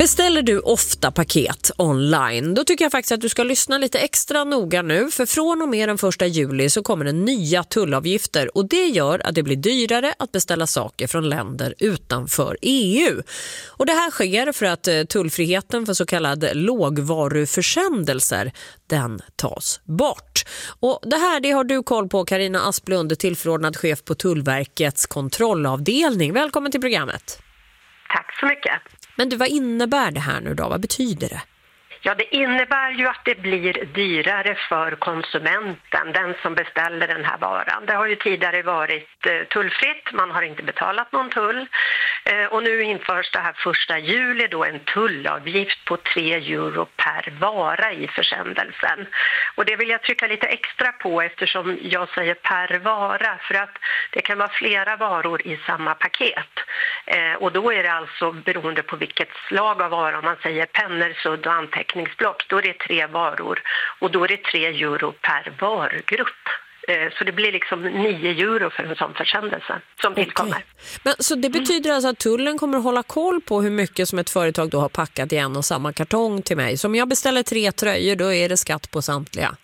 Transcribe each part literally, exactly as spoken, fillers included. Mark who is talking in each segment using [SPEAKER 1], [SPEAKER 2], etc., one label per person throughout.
[SPEAKER 1] Beställer du ofta paket online, då tycker jag faktiskt att du ska lyssna lite extra noga nu, för från och med den första juli så kommer det nya tullavgifter och det gör att det blir dyrare att beställa saker från länder utanför E U. Och det här sker för att tullfriheten för så kallade lågvaruförsändelser, den tas bort. Och det här det har du koll på, Carina Asplund, tillförordnad chef på Tullverkets kontrollavdelning. Välkommen till programmet.
[SPEAKER 2] Tack så mycket.
[SPEAKER 1] Men du, vad innebär det här nu då? Vad betyder det?
[SPEAKER 2] Ja, det innebär ju att det blir dyrare för konsumenten, den som beställer den här varan. Det har ju tidigare varit tullfritt, man har inte betalat någon tull. Och nu införs det här första juli då en tullavgift på tre euro per vara i försändelsen. Och det vill jag trycka lite extra på eftersom jag säger per vara, för att det kan vara flera varor i samma paket. Och då är det alltså beroende på vilket slag av vara, man säger pennor, sudd och anteckningsblock, då är det tre varor och då är det tre euro per varugrupp. Så det blir liksom nio euro för en sån försändelse som tillkommer.
[SPEAKER 1] Okay. Men så det betyder alltså att tullen kommer att hålla koll på hur mycket som ett företag då har packat i en och samma kartong till mig. Så om jag beställer tre tröjor, då är det skatt på samtliga.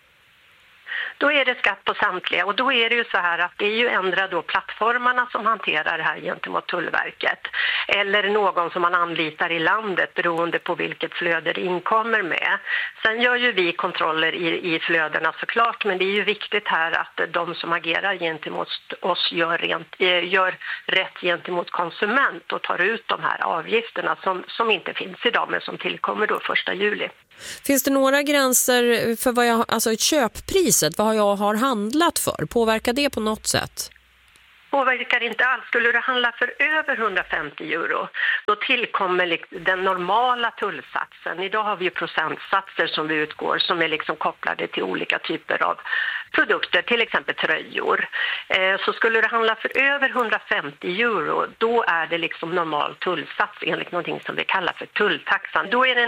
[SPEAKER 2] Då är det skatt på samtliga och då är det ju så här att det är ju ändra då plattformarna som hanterar det här gentemot Tullverket eller någon som man anlitar i landet beroende på vilket flöde det inkommer med. Sen gör ju vi kontroller i, i flödena såklart, men det är ju viktigt här att de som agerar gentemot oss gör, rent, gör rätt gentemot konsument och tar ut de här avgifterna som, som inte finns idag men som tillkommer då första juli.
[SPEAKER 1] Finns det några gränser för vad jag, alltså köppriset, vad jag har handlat för? Påverkar det på något sätt?
[SPEAKER 2] Påverkar inte alls. Skulle du handla för över hundrafemtio euro, då tillkommer den normala tullsatsen. Idag har vi ju procentsatser som vi utgår som är liksom kopplade till olika typer av produkter, till exempel tröjor. Så skulle du handla för över hundrafemtio euro, då är det liksom normal tullsats enligt någonting som vi kallar för tulltaxan. Då är det